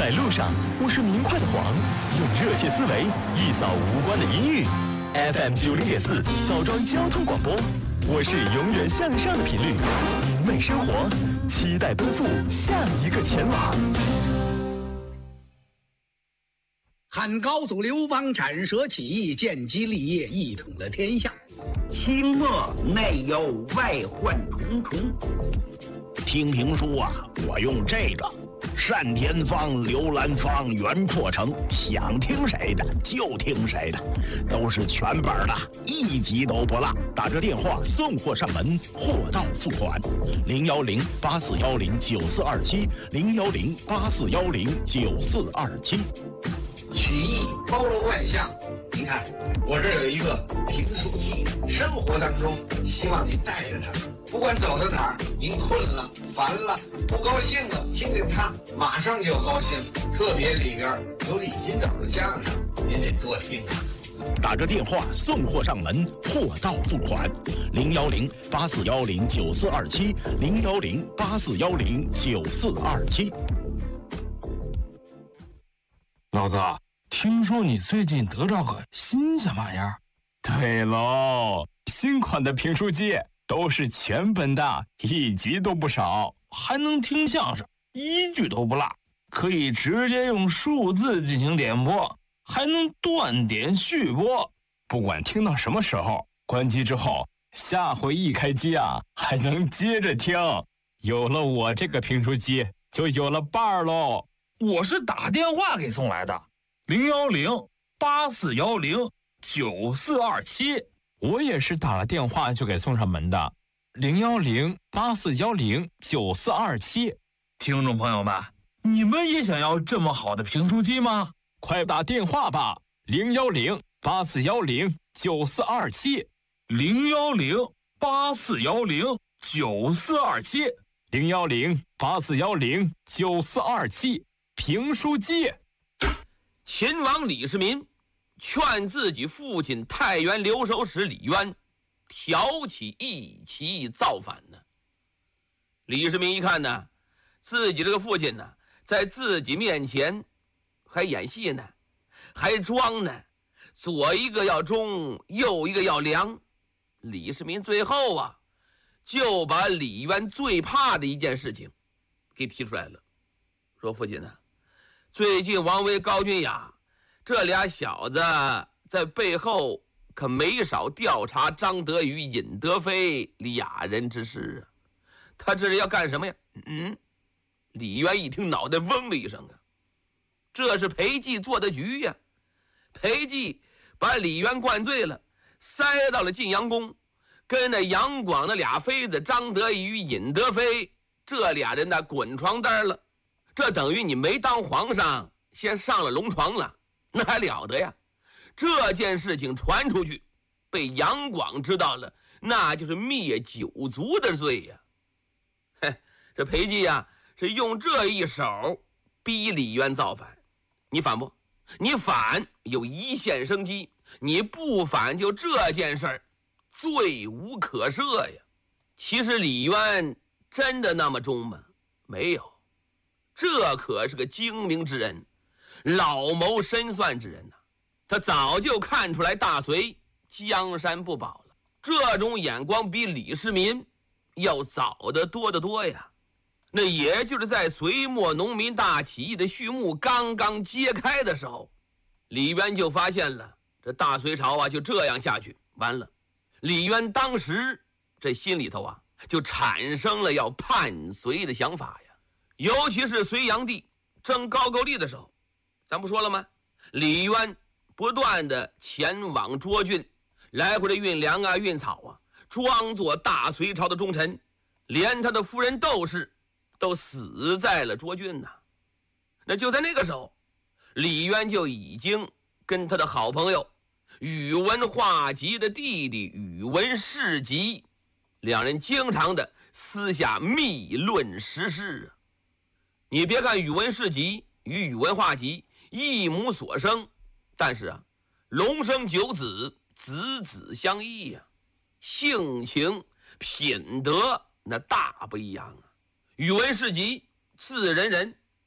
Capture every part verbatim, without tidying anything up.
在路上，我是明快的黄，用热切思维一扫无关的阴郁。F M 九零点四，枣庄交通广播，我是永远向上的频率，明媚生活，期待奔赴下一个前往。 汉高祖刘邦斩蛇起义，建基立业，一统了天下。 清末内忧外患重重。 听评书啊，我用这个单田芳、刘兰芳、袁阔成，想听谁的就听谁的，都是全本的，一集都不落。打这电话送货上门，货到付款。零幺零八四幺零九四二七，零幺零八四幺零九四二七。 曲艺包罗万象，您看，我这有一个评书机，生活当中希望您带着它，不管走到哪儿，您困了、烦了、不高兴了，听听它，马上就高兴。特别里边有李金斗的相声，您得多听啊。 打着电话送货上门，货到付款。零幺零八四幺零九四二七，零幺零八四幺零九四二七。 老哥，听说你最近得着个新鲜玩意儿？ 对喽，新款的评书机都是全本的，一集都不少， 还能听相声，一句都不落，可以直接用数字进行点播，还能断点续播。 不管听到什么时候，关机之后，下回一开机啊，还能接着听。有了我这个评书机，就有了伴儿喽。 我是打电话给送来的，零幺零八四幺零九四二七。 我也是打了电话就给送上门的，零幺零八四幺零九四二七。 听众朋友们，你们也想要这么好的评书机吗？ 快打电话吧，零幺零八四幺零九四二七， 零幺零八四幺零九四二七， 零幺零八四幺零九四二七。评书机。 秦王李世民劝自己父亲太原留守使李渊挑起一起造反呢。李世民一看呢，自己这个父亲呢，在自己面前还演戏呢，还装呢，左一个要忠，右一个要良。李世民最后啊，就把李渊最怕的一件事情给提出来了，说父亲呢，最近王维、高君雅这俩小子在背后可没少调查张德与尹德妃俩人之事啊，他这是要干什么呀？嗯，李渊一听，脑袋嗡了一声啊，这是裴寂做的局呀。裴寂把李渊灌醉了，塞到了晋阳宫，跟那杨广的俩妃子张德与尹德妃这俩人呢滚床单了。这等于你没当皇上，先上了龙床了，那还了得呀？这件事情传出去，被杨广知道了，那就是灭九族的罪呀。嘿，这裴寂呀，是用这一手逼李渊造反。你反不？你反有一线生机，你不反就这件事儿罪无可赦呀。其实李渊真的那么忠吗？没有。这可是个精明之人，老谋深算之人呐、啊。他早就看出来大隋江山不保了，这种眼光比李世民要早得多得多呀。那也就是在隋末农民大起义的序幕刚刚揭开的时候，李渊就发现了这大隋朝啊就这样下去完了。李渊当时这心里头啊就产生了要叛隋的想法呀。尤其是隋炀帝征高句丽的时候，咱不说了吗？李渊不断的前往涿郡，来回的运粮啊运草啊，装作大隋朝的忠臣，连他的夫人窦氏都死在了涿郡呐。那就在那个时候，李渊就已经跟他的好朋友宇文化及的弟弟宇文士及，两人经常的私下密论时事啊。你别看宇文士及与宇文化及一母所生，但是啊，龙生九子，子子相异呀、啊，性情品德那大不一样啊。宇文士及字仁仁，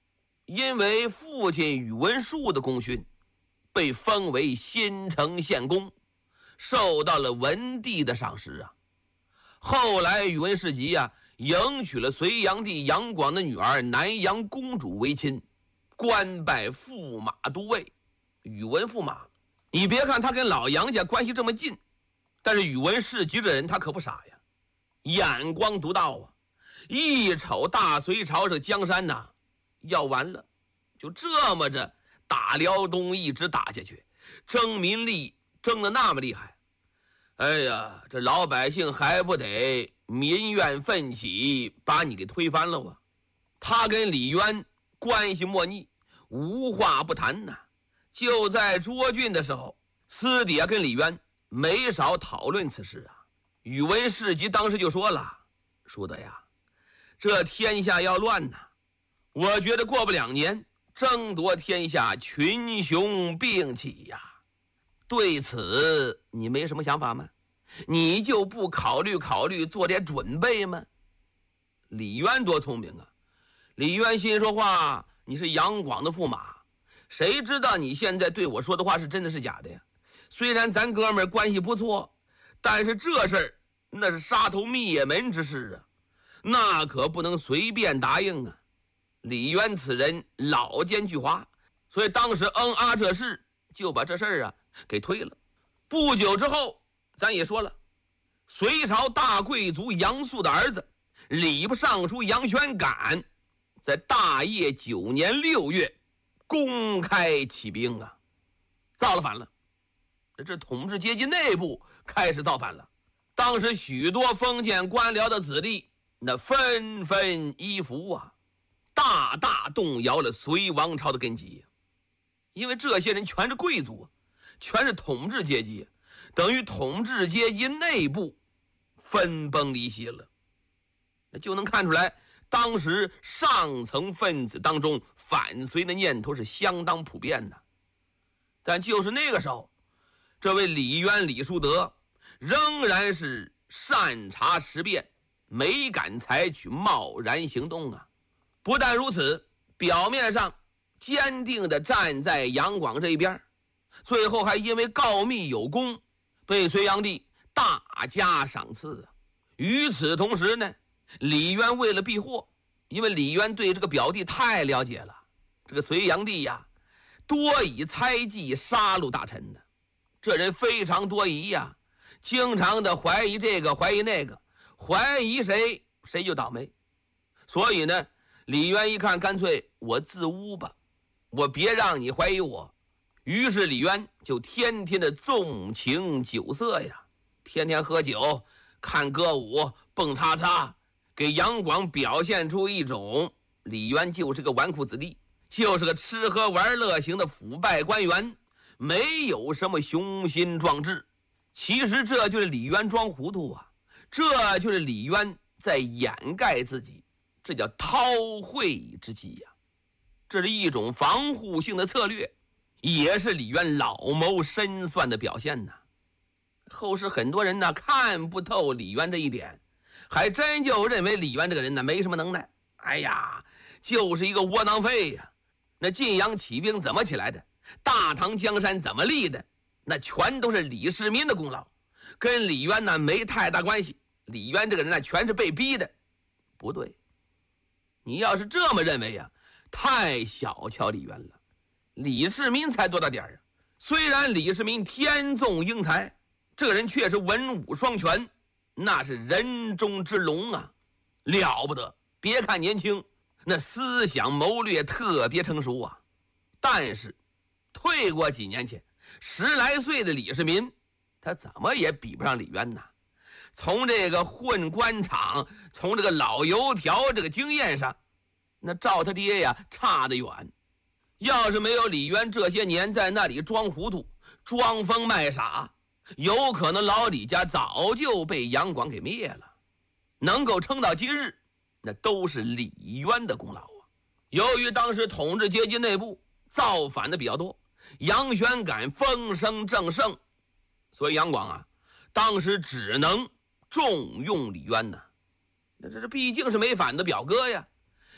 因为父亲宇文述的功勋，被封为新城县公，受到了文帝的赏识啊。后来宇文士及呀、啊，迎娶了隋炀帝杨广的女儿南阳公主为亲，官拜驸马都尉。宇文驸马，你别看他跟老杨家关系这么近，但是宇文士及这人他可不傻呀，眼光独到啊！一瞅大隋朝这江山呐、啊，要完了，就这么着打辽东一直打下去，争民利争得那么厉害，哎呀，这老百姓还不得民怨奋起，把你给推翻了啊！他跟李渊关系莫逆，无话不谈呐、啊。就在涿郡的时候，私底下跟李渊没少讨论此事啊。宇文士及当时就说了：“说的呀，这天下要乱呐、啊，我觉得过不两年，争夺天下群雄并起呀。对此你没什么想法吗？你就不考虑考虑，做点准备吗？”李渊多聪明啊！李渊心说话，你是杨广的驸马，谁知道你现在对我说的话是真的是假的呀？虽然咱哥们儿关系不错，但是这事儿那是杀头灭门之事啊，那可不能随便答应啊。李渊此人老奸巨猾，所以当时嗯啊这事就把这事儿啊给推了。不久之后，咱也说了，隋朝大贵族杨素的儿子礼部尚书杨玄感，在大业九年六月公开起兵啊，造了反了。这统治阶级内部开始造反了。当时许多封建官僚的子弟那纷纷依附啊，大大动摇了隋王朝的根基。因为这些人全是贵族，全是统治阶级，等于统治阶级内部分崩离析了。那就能看出来，当时上层分子当中反隋的念头是相当普遍的。但就是那个时候，这位李渊李叔德仍然是善察时变，没敢采取贸然行动啊。不但如此，表面上坚定地站在杨广这一边，最后还因为告密有功，被隋炀帝大加赏赐啊。与此同时呢，李渊为了避祸，因为李渊对这个表弟太了解了，这个隋炀帝呀，多以猜忌杀戮大臣的，这人非常多疑呀，经常的怀疑这个怀疑那个，怀疑谁谁就倒霉。所以呢，李渊一看，干脆我自污吧，我别让你怀疑我。于是李渊就天天的纵情酒色呀，天天喝酒，看歌舞，蹦擦擦，给杨广表现出一种李渊就是个纨绔子弟，就是个吃喝玩乐型的腐败官员，没有什么雄心壮志。其实这就是李渊装糊涂啊，这就是李渊在掩盖自己，这叫韬晦之计呀、啊。这是一种防护性的策略，也是李渊老谋深算的表现呢。后世很多人呢看不透李渊这一点，还真就认为李渊这个人呢没什么能耐，哎呀，就是一个窝囊废呀。那晋阳起兵怎么起来的？大唐江山怎么立的？那全都是李世民的功劳，跟李渊呢没太大关系。李渊这个人呢全是被逼的。不对，你要是这么认为呀，太小瞧李渊了。李世民才多大点儿啊？虽然李世民天纵英才，这个人确实文武双全，那是人中之龙啊，了不得。别看年轻，那思想谋略特别成熟啊。但是退过几年前，十来岁的李世民，他怎么也比不上李渊呐。从这个混官场，从这个老油条这个经验上，那照他爹呀差得远。要是没有李渊这些年在那里装糊涂、装疯卖傻，有可能老李家早就被杨广给灭了。能够撑到今日，那都是李渊的功劳啊。由于当时统治阶级内部造反的比较多，杨玄感风声正盛，所以杨广啊，当时只能重用李渊呢。那这这毕竟是没反的表哥呀，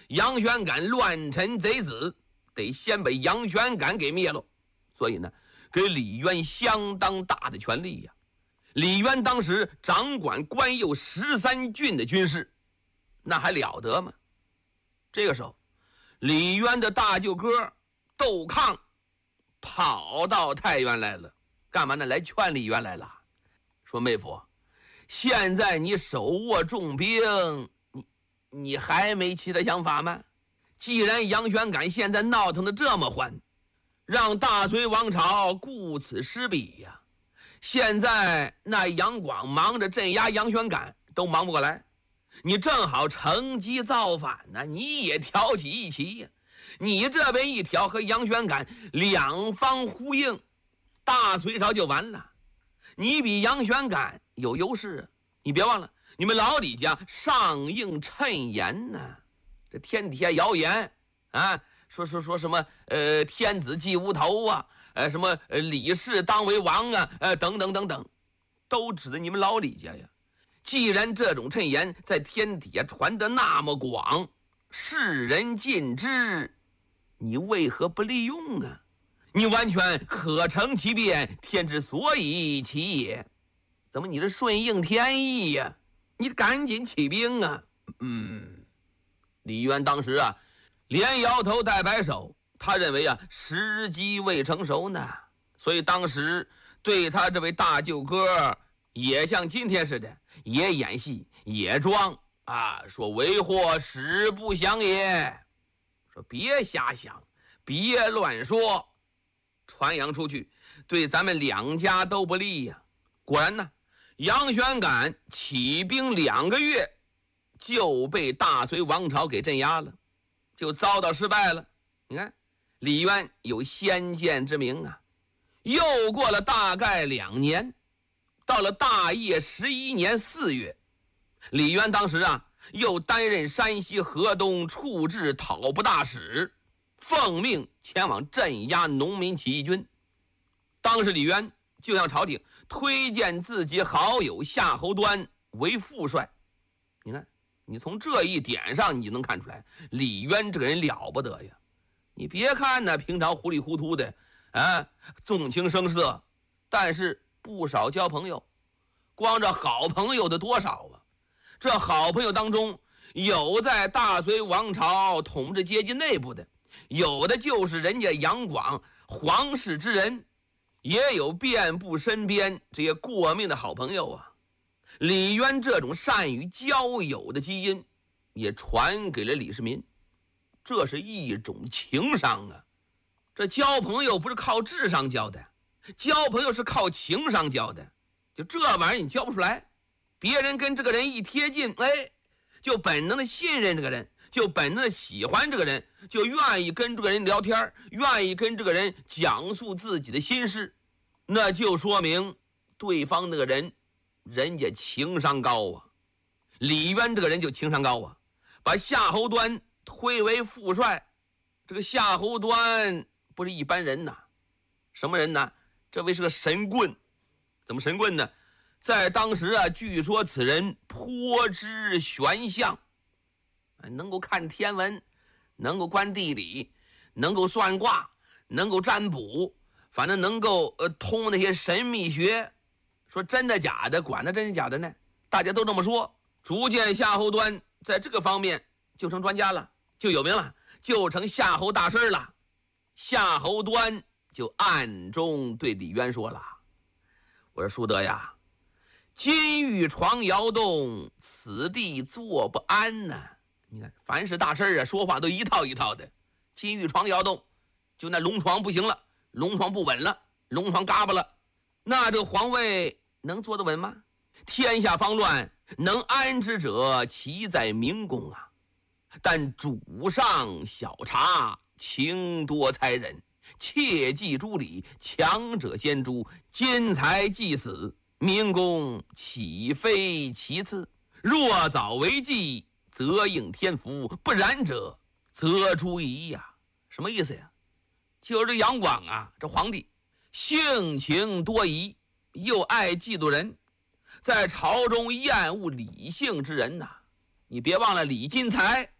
杨玄感乱臣贼子，得先把杨玄感给灭了。所以呢，给李渊相当大的权力呀。李渊当时掌管关右十三郡的军事，那还了得吗？这个时候，李渊的大舅哥窦抗跑到太原来了，干嘛呢？来劝李渊来了，说妹夫，现在你手握重兵，你你还没其他想法吗？既然杨玄感现在闹腾的这么欢，让大隋王朝顾此失彼呀！现在那杨广忙着镇压杨玄感，都忙不过来。你正好乘机造反呢，你也挑起一旗呀！你这边一挑，和杨玄感两方呼应，大隋朝就完了。你比杨玄感有优势，你别忘了，你们老李家上应谶言呢。这天底下谣言啊，说说说什么呃天子继无头啊，呃什么呃李氏当为王啊，呃等等等等，都指的你们老李家呀。既然这种谶言在天底下传得那么广，世人尽知，你为何不利用啊？你完全可成其变，天之所以起也。怎么你这顺应天意呀？你赶紧起兵啊！嗯，李渊当时啊，连摇头带摆手，他认为啊时机未成熟呢，所以当时对他这位大舅哥也像今天似的，也演戏也装啊，说为祸实不祥也，说别瞎想，别乱说，传扬出去对咱们两家都不利呀。果然呢，杨玄感起兵两个月就被大隋王朝给镇压了，就遭到失败了。你看李渊有先见之明啊。又过了大概两年，到了大业十一年四月，李渊当时啊又担任山西河东处置讨捕大使，奉命前往镇压农民起义军。当时李渊就向朝廷推荐自己好友夏侯惇为副帅。你看，你从这一点上你就能看出来，李渊这个人了不得呀。你别看呢平常糊里糊涂的啊，纵情声色，但是不少交朋友，光这好朋友的多少啊！这好朋友当中，有在大隋王朝统治阶级内部的，有的就是人家杨广皇室之人，也有遍布身边这些过命的好朋友啊。李渊这种善于交友的基因，也传给了李世民，这是一种情商啊。这交朋友不是靠智商交的，交朋友是靠情商交的。就这玩意儿你交不出来，别人跟这个人一贴近，哎，就本能的信任这个人，就本能的喜欢这个人，就愿意跟这个人聊天，愿意跟这个人讲述自己的心事，那就说明对方那个人人家情商高啊。李渊这个人就情商高啊，把夏侯惇推为副帅。这个夏侯惇不是一般人呐，什么人呢？这位是个神棍。怎么神棍呢？在当时啊，据说此人颇知玄象，能够看天文，能够观地理，能够算卦，能够占卜，反正能够呃通那些神秘学。说真的假的，管他真的假的呢，大家都这么说。逐渐夏侯惇在这个方面就成专家了，就有名了，就成夏侯大师了。夏侯惇就暗中对李渊说了，我说叔德呀，金玉床摇动，此地坐不安呐。你看凡是大事啊，说话都一套一套的。金玉床摇动，就那龙床不行了，龙床不稳了，龙床嘎巴了，那这皇位能坐得稳吗？天下方乱，能安之者其在明公啊。但主上小察，情多猜人，切记诸理，强者先诛，今才既死，明公岂非其次？若早为计，则应天福；不然者，则诛夷呀。什么意思呀？就是这杨广啊，这皇帝性情多疑，又爱嫉妒人，在朝中厌恶理性之人呐。你别忘了李金才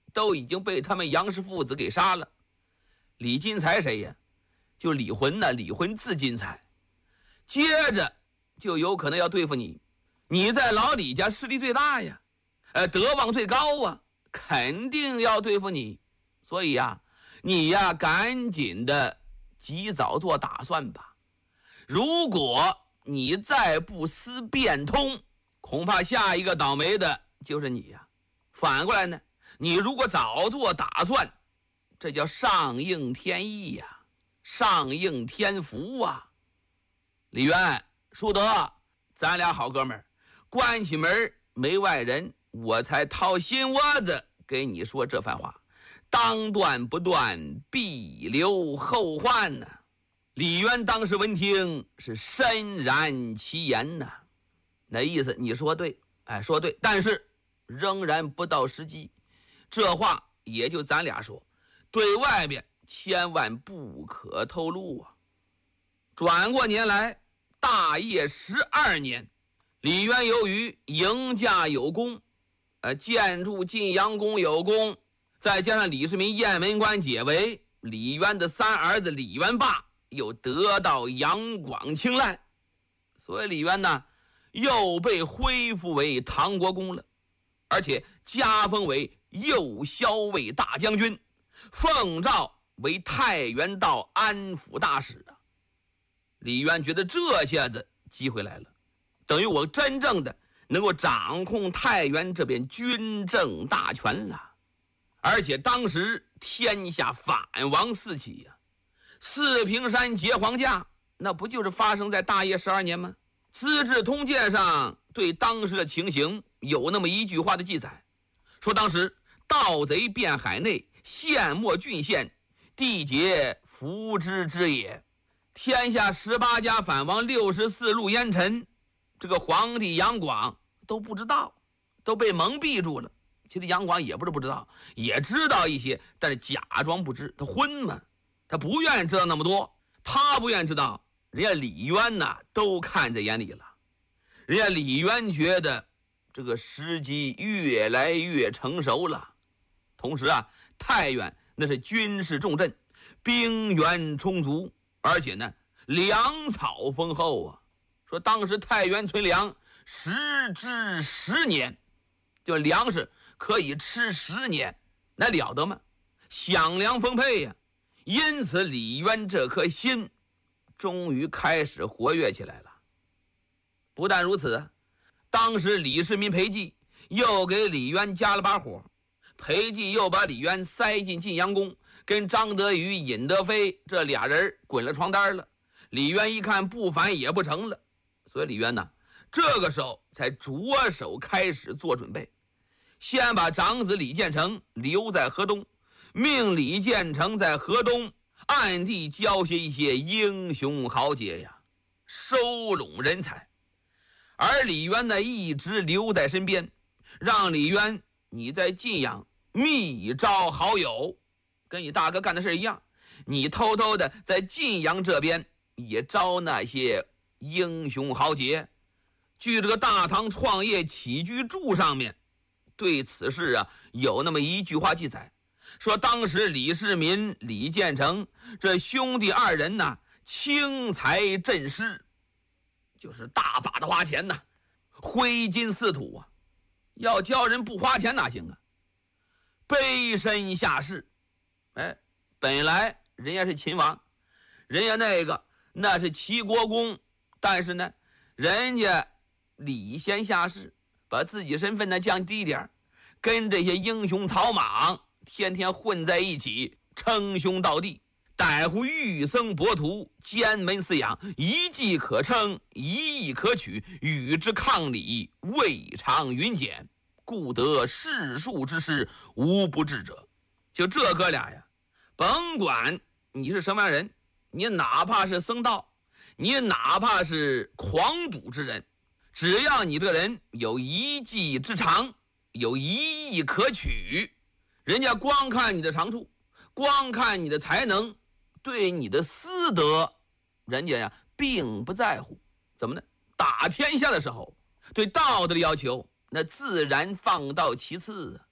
都已经被他们杨氏父子给杀了。李金才谁呀？就李浑呐，李浑字金才。接着就有可能要对付你，你在老李家势力最大呀，呃，德望最高啊，肯定要对付你。所以呀，你呀，赶紧的及早做打算吧。如果你再不思变通，恐怕下一个倒霉的就是你呀。反过来呢，你如果早做打算，这叫上应天意呀，上应天福啊。李渊、舒德，咱俩好哥们儿，关起门没外人，我才掏心窝子给你说这番话，当断不断，必留后患呢、啊。李渊当时闻听是深然其言呐、啊，那意思你说对，哎，说对，但是仍然不到时机。这话也就咱俩说，对外边千万不可透露啊。转过年来，大业十二年，李渊由于迎驾有功，呃，建筑晋阳宫有功，再加上李世民雁门关解围，李渊的三儿子李元霸又得到杨广青睐，所以李渊呢又被恢复为唐国公了，而且加封为右骁卫大将军，奉诏为太原道安抚大使啊。李渊觉得这下子机会来了，等于我真正的能够掌控太原这边军政大权了。而且当时天下反王四起呀、啊，四平山劫黄驾，那不就是发生在大业十二年吗？资治通鉴上对当时的情形有那么一句话的记载，说当时盗贼遍海内，陷没郡县，地劫伏之之也。天下十八家反王，六十四路烟尘，这个皇帝杨广都不知道，都被蒙蔽住了。其实杨广也不是不知道，也知道一些，但是假装不知，他昏嘛，他不愿意知道那么多。他不愿意知道，人家李渊呐都看在眼里了。人家李渊觉得这个时机越来越成熟了。同时啊，太原那是军事重镇，兵源充足，而且呢粮草丰厚啊。说当时太原存粮十至十年，就粮食可以吃十年，那了得吗？饷粮丰沛呀、啊。因此李渊这颗心终于开始活跃起来了。不但如此，当时李世民裴寂又给李渊加了把火，裴寂又把李渊塞进晋阳宫，跟张德瑜、尹德妃这俩人滚了床单了。李渊一看不反也不成了，所以李渊呢这个时候才着手开始做准备，先把长子李建成留在河东，命李建成在河东暗地教学一些英雄豪杰呀，收拢人才。而李渊呢一直留在身边，让李渊你在晋阳密招好友，跟你大哥干的事一样，你偷偷的在晋阳这边也招那些英雄豪杰。据这个《大唐创业起居注》上面对此事啊有那么一句话记载，说当时李世民、李建成这兄弟二人呢轻财振施，就是大把的花钱呐，挥金似土啊，要教人不花钱哪行啊？卑身下士，哎，本来人家是秦王，人家那个那是齐国公，但是呢，人家礼贤下士，把自己身份呢降低点，跟这些英雄草莽天天混在一起，称兄道弟。逮乎玉僧博徒，奸门饲养，一计可称，一意可取，与之抗礼，未尝云简，故得世庶之事，无不治者。就这哥俩呀，甭管你是什么样人，你哪怕是僧道，你哪怕是狂赌之人，只要你这个人有一技之长，有一意可取，人家光看你的长处，光看你的才能，对你的私德，人家呀并不在乎。怎么呢？打天下的时候，对道德的要求那自然放到其次啊。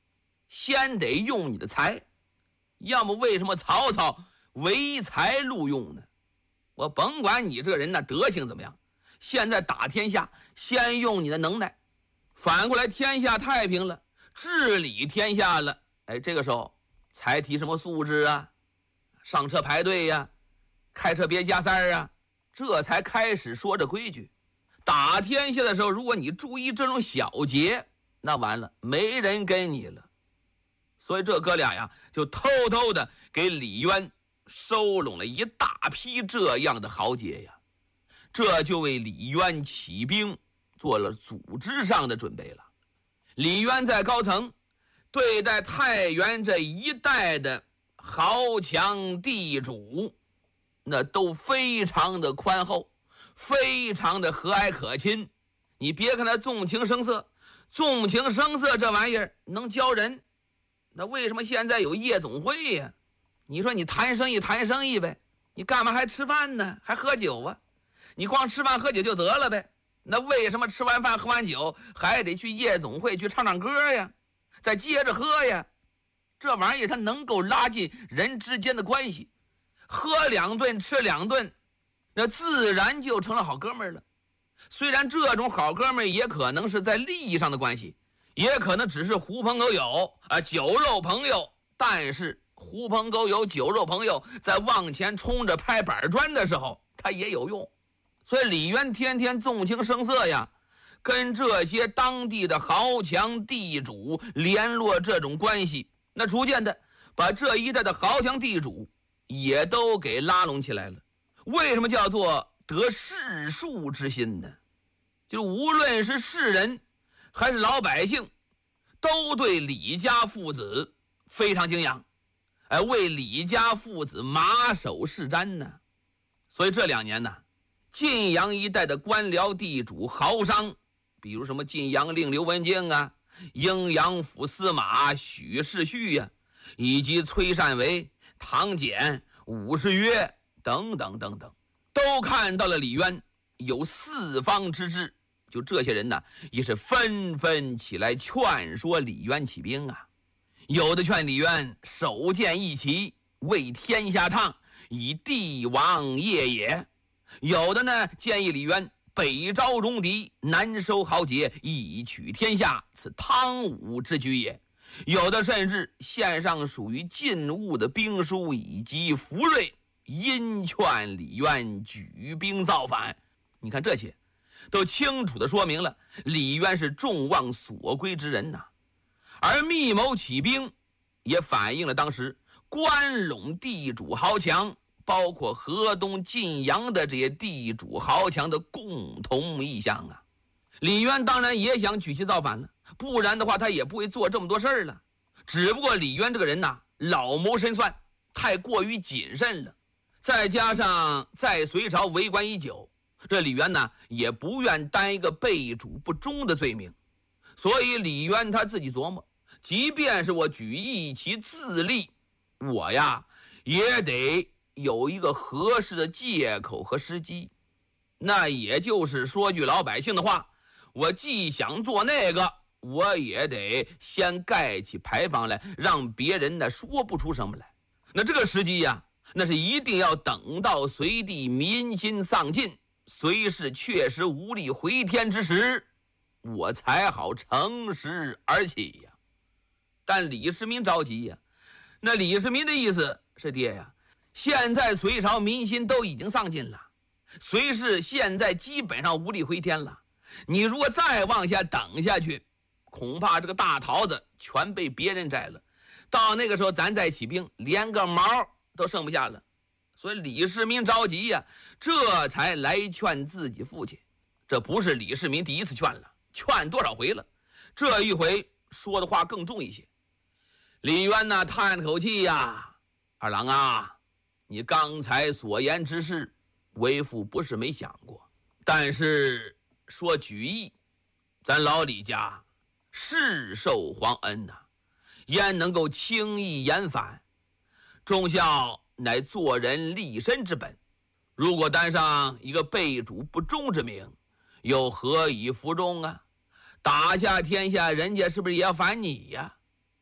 先得用你的才。要么为什么曹操唯才录用呢？我甭管你这个人呢德行怎么样，现在打天下先用你的能耐。反过来天下太平了，治理天下了，哎，这个时候才提什么素质啊，上车排队呀、啊，开车别加塞儿啊，这才开始说这规矩。打天下的时候，如果你注意这种小节，那完了，没人跟你了。所以这哥俩呀，就偷偷的给李渊收拢了一大批这样的豪杰呀，这就为李渊起兵做了组织上的准备了。李渊在高层对待太原这一带的豪强地主，那都非常的宽厚，非常的和蔼可亲。你别看他纵情声色，纵情声色这玩意儿能教人，那为什么现在有夜总会呀？你说你谈生意谈生意呗，你干嘛还吃饭呢？还喝酒啊？你光吃饭喝酒就得了呗，那为什么吃完饭喝完酒还得去夜总会去唱唱歌呀，再接着喝呀？这玩意儿它能够拉近人之间的关系，喝两顿吃两顿，那自然就成了好哥们儿了。虽然这种好哥们儿也可能是在利益上的关系，也可能只是狐朋狗友啊，酒肉朋友，但是狐朋狗友酒肉朋友在往前冲着拍板砖的时候他也有用。所以李渊天天纵情声色呀，跟这些当地的豪强地主联络这种关系，那逐渐的把这一带的豪强地主也都给拉拢起来了。为什么叫做得士庶之心呢？就是无论是士人还是老百姓，都对李家父子非常敬仰，哎，为李家父子马首是瞻呢。所以这两年呢，晋阳一带的官僚地主豪商，比如什么晋阳令刘文静啊，阴阳府司马许世旭呀、啊，以及崔善为、唐简、武士约等等等等，都看到了李渊有四方之志。就这些人呢，也是纷纷起来劝说李渊起兵啊。有的劝李渊手剑一旗，为天下唱，以帝王业也；有的呢建议李渊北招戎狄，南收豪杰，以取天下，此汤武之举也；有的甚至献上属于晋兀的兵书以及符瑞，殷劝李渊举兵造反。你看这些都清楚地说明了李渊是众望所归之人呐、啊。而密谋起兵也反映了当时关陇地主豪强，包括河东晋阳的这些地主豪强的共同意向啊。李渊当然也想举旗造反了，不然的话他也不会做这么多事儿了。只不过李渊这个人呐，老谋深算，太过于谨慎了，再加上在隋朝为官已久，这李渊呢也不愿担一个背主不忠的罪名。所以李渊他自己琢磨，即便是我举一旗自立，我呀也得有一个合适的借口和时机。那也就是说句老百姓的话，我既想做那个，我也得先盖起牌坊来，让别人呢说不出什么来。那这个时机呀，那是一定要等到隋帝民心丧尽，隋氏确实无力回天之时，我才好乘时而起呀。但李世民着急呀，那李世民的意思是，爹呀，现在隋朝民心都已经丧尽了，隋氏现在基本上无力回天了，你如果再往下等下去，恐怕这个大桃子全被别人摘了，到那个时候咱再起兵，连个毛都剩不下了。所以李世民着急呀，这才来劝自己父亲。这不是李世民第一次劝了，劝多少回了，这一回说的话更重一些。李渊呢叹口气呀，二郎啊，你刚才所言之事，为父不是没想过，但是说举义，咱老李家世受皇恩呐、啊，焉能够轻易言反？忠孝乃做人立身之本，如果担上一个背主不忠之名，又何以服众啊？打下天下，人家是不是也要反你呀？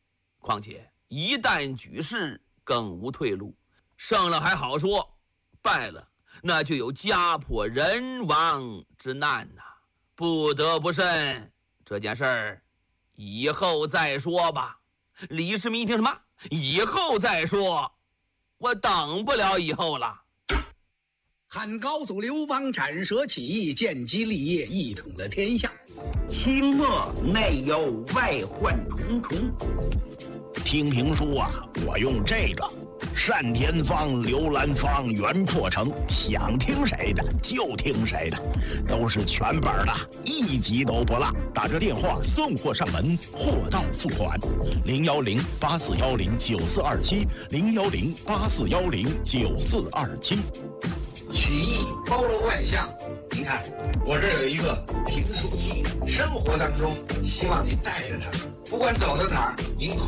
况且一旦举事，更无退路。胜了还好说，败了那就有家破人亡之难呐、啊，不得不慎。这件事儿以后再说吧。李世民一听什么？以后再说，我等不了以后了。 汉高祖刘邦斩蛇起义，建基立业，一统了天下。 清末内忧外患重重。 听评书啊，我用这个单田芳、刘兰芳、袁阔成，想听谁的就听谁的，都是全本的，一集都不落。打着电话送货上门，货到付款。零幺零八四幺零九四二七，零幺零八四幺零九四二七。 曲艺包罗万象，您看，我这有一个评书机，生活当中希望您带着它，不管走到哪儿，您。